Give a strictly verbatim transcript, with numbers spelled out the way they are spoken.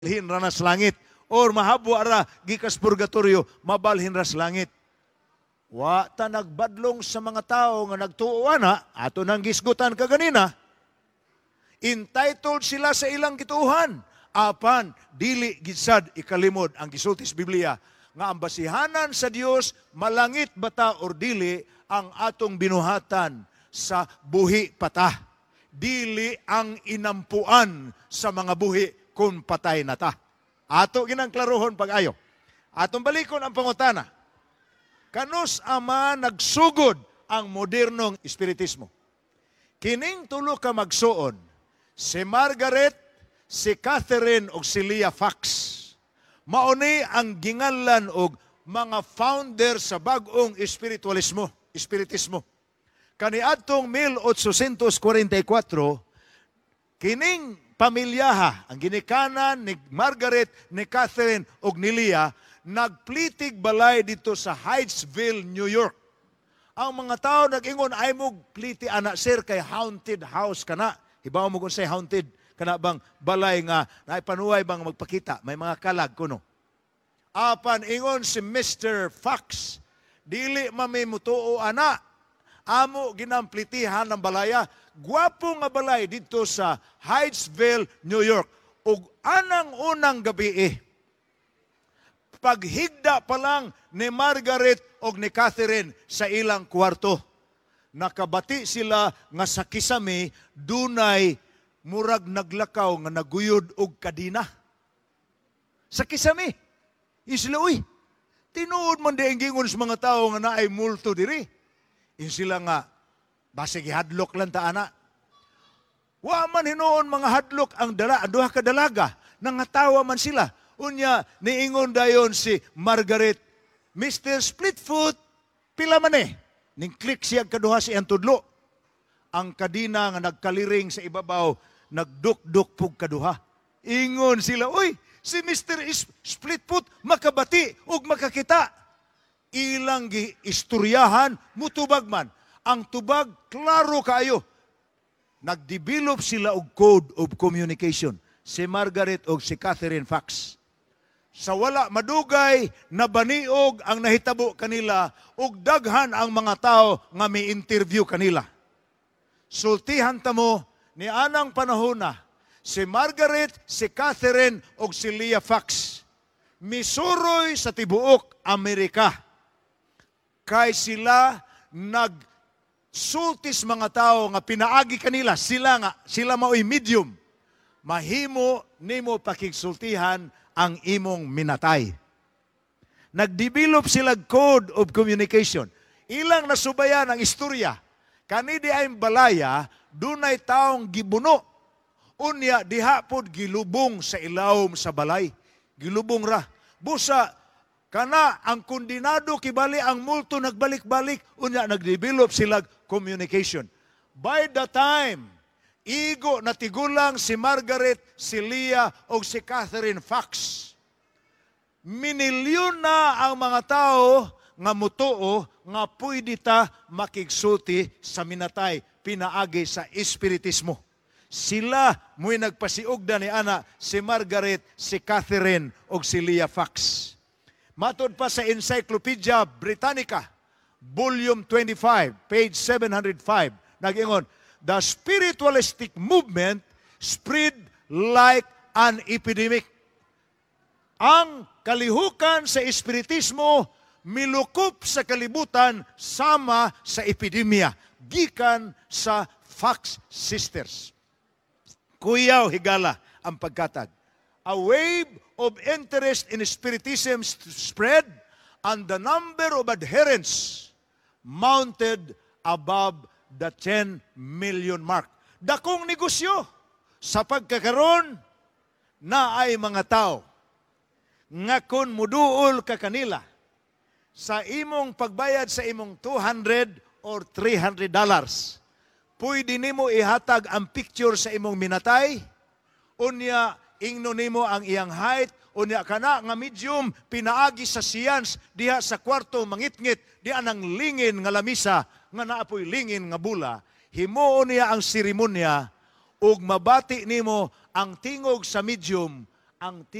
mabalhin ra nas langit or mahabwa ra gikas purgatorio mabalhin ra sa langit. Wa ta nagbadlong sa mga tao nga nagtuo ana ato nang gisgutan kaganina. Entitled sila sa ilang kituuhan apan dili gitsad ikalimod ang gisulti sa Biblia nga ang basihanan sa Dios malangit bata or dili ang atong binuhatan sa buhi pata. Dili ang inampuan sa mga buhi kung patay na ta. Ato ginang klarohon pag-ayo. Atong balikon ang pangutana. Kanus ama nagsugod ang modernong espiritismo. Kining tulo ka magsuon, si Margaret, si Catherine ug si Leah Fox. Mauni ang ginganlan og mga founder sa bag-ong espiritualismo, espiritismo. Kaniadtong eighteen forty-four, kining pamilyaha, ang ginikanan ni Margaret, ni Catherine ug ni Leah, nagplitig balay dito sa Hydesville, New York. Ang mga tao nag-ingon ay mo pliti anak sir kay haunted house kana. Hibaw mo kung say haunted kana bang balay nga naipanuway bang magpakita may mga kalag kuno. Apan ingon si Mister Fox, dili mamimutuo ana. Amo ginamplitihan ng balaya, gwapo nga balay dito sa Hydesville, New York. Ug anang unang gabi eh, paghigda pa lang ni Margaret o ni Catherine sa ilang kwarto, nakabati sila nga sa kisame dunay murag naglakaw nga naguyod og kadina. Sa kisame. Isla, uy, tinuod man di ang gingon sa mga tao nga naay multo diri. Yung sila nga, basig hadlok lang ta ana. Wa man hinuon mga hadlok ang dala, ang duha ka dalaga, nangatawa man sila. Unya, niingon dayon si Margaret, Mister Splitfoot, pila man eh. Ning click siya kaduha siyang tudlo. Ang kadina nga nagkaliring sa ibabaw, nagduk-duk pug kaduha. Ingon sila, uy, si Mister Splitfoot makabati ug makakita. Ilang giistoryahan, mutubag man. Ang tubag, klaro kaayo. Nagdevelop sila og code of communication. Si Margaret o si Catherine Fox. Sa wala madugay, nabaniog ang nahitabo kanila ug daghan ang mga tao nga may interview kanila. Sultihan ta mo, ni anang panahona, si Margaret, si Catherine o si Leah Fox, misuroy sa tibuok Amerika. Kay sila nagsultis mga tao nga pinaagi kanila, sila nga, sila mao'y medium. Mahimo nimo pakigsultihan ang imong minatay. Nagdevelop sila code of communication. Ilang nasubayan ang istorya. Kani di ay balaya, dunay taong gibuno. Unya diha pod gilubong sa ilawom sa balay. Gilubong ra. Busa kana ang kondinado kibali ang multo nagbalik-balik unya nagdevelop sila communication. By the time igo natigulang si Margaret, si Leah o si Catherine Fox, minilyon na ang mga tao nga mutuo nga pwede ta makigsulti sa minatay pinaagi sa espiritismo. Sila mo'y nagpasiugda ni ana si Margaret, si Catherine o si Leah Fox. Matod pa sa Encyclopedia Britannica, Volume twenty-five, page seven oh five, nag-ingon, the spiritualistic movement spread like an epidemic. Ang kalihukan sa espiritismo milukop sa kalibutan sama sa epidemya, gikan sa Fox sisters. Kuyaw higala ang pagkatag. A wave of interest in spiritism spread and the number of adherents mounted above the ten million mark. Dakong negosyo sa pagkakaroon na ay mga tao nga kun muduol ka kanila sa imong pagbayad sa imong two hundred or three hundred dollars. Pwede nimo ihatag ang picture sa imong minatay, unya ingno nimo ang iyang height, unya kana nga medium pinaagi sa science diha sa kwarto mangitngit diha nang lingin nga lamisa nga naapoy lingin nga bula, himuon niya ang seremonya ug mabati nimo ang tingog sa medium ang